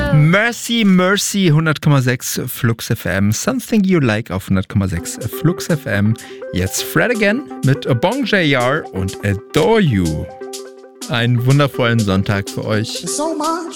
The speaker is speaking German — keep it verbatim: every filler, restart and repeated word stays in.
Mercy, Mercy, hundert Komma sechs Flux F M. Something You Like auf hundert Komma sechs Flux F M. Jetzt Fred Again mit Bong J R und Adore You. Einen wundervollen Sonntag für euch. So much